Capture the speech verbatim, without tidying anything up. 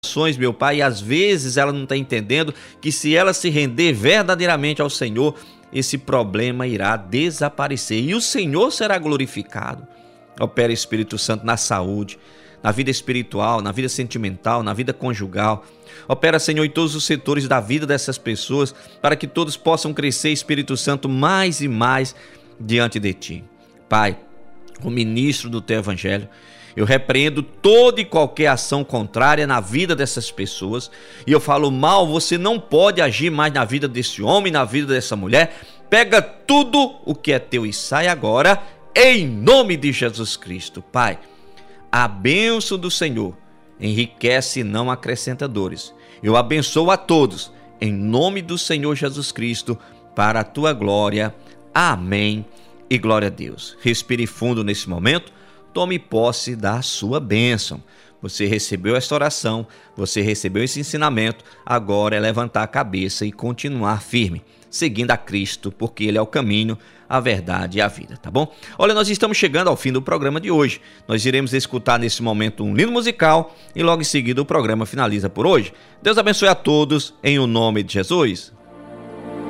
Meu Pai, e às vezes ela não está entendendo que se ela se render verdadeiramente ao Senhor, esse problema irá desaparecer e o Senhor será glorificado. Opera, Espírito Santo, na saúde, na vida espiritual, na vida sentimental, na vida conjugal. Opera, Senhor, em todos os setores da vida dessas pessoas, para que todos possam crescer, Espírito Santo, mais e mais diante de Ti. Pai, como ministro do Teu Evangelho, eu repreendo toda e qualquer ação contrária na vida dessas pessoas e eu falo: mal, você não pode agir mais na vida desse homem, na vida dessa mulher. Pega tudo o que é teu e sai agora, em nome de Jesus Cristo. Pai, a bênção do Senhor enriquece e não acrescenta dores. Eu abençoo a todos, em nome do Senhor Jesus Cristo, para a tua glória. Amém e glória a Deus. Respire fundo nesse momento. Tome posse da sua bênção. Você recebeu esta oração, você recebeu esse ensinamento, agora é levantar a cabeça e continuar firme, seguindo a Cristo, porque Ele é o caminho, a verdade e a vida, tá bom? Olha, nós estamos chegando ao fim do programa de hoje. Nós iremos escutar nesse momento um lindo musical e logo em seguida o programa finaliza por hoje. Deus abençoe a todos, em o nome de Jesus.